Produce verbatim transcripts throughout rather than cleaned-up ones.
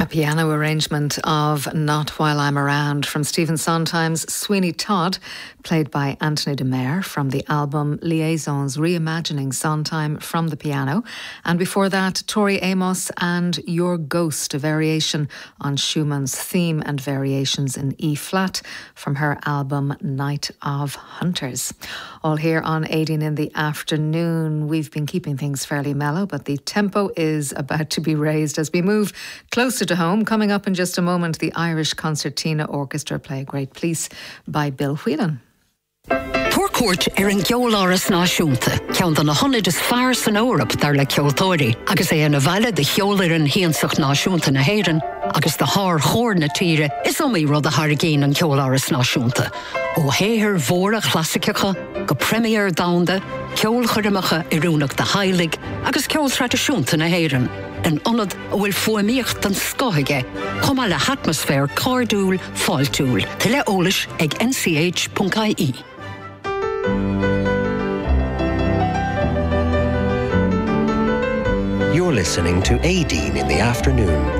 A piano arrangement of Not While I'm Around from Stephen Sondheim's Sweeney Todd, played by Anthony de Mere from the album Liaisons, reimagining Sondheim from the piano. And before that, Tori Amos and Your Ghost, a variation on Schumann's theme and variations in E-flat from her album Night of Hunters. All here on eighteen in the afternoon. We've been keeping things fairly mellow, but the tempo is about to be raised as we move closer to home. Coming up in just a moment, the Irish Concertina Orchestra play a great piece by Bill Whelan. Porcourt ar an geolaras náisiúnta, ceann na honid is fearr san Eorp dar le ceoltóirí, agus é na bhaile de cheolir an héansach náisiúnta na héireann, agus de thar chóir na tíre is omí rud a thargéin an geolaras náisiúnta. Ó héhir mhóra chlasicacha, go premier dánda, ceolchorimacha i rúnach de heilig, agus ceol tradiisiúnta na héireann. An onad a bhfuil fuaimíocht an scothige, chuma le atmosfér cardúil fáiltúil, te le eolais ag n c h dot i e. You're listening to eighteen in the afternoon.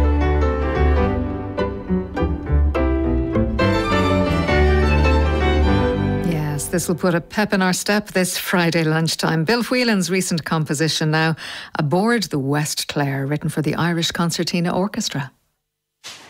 This will put a pep in our step this Friday lunchtime. Bill Whelan's recent composition now, Aboard the West Clare, written for the Irish Concertina Orchestra.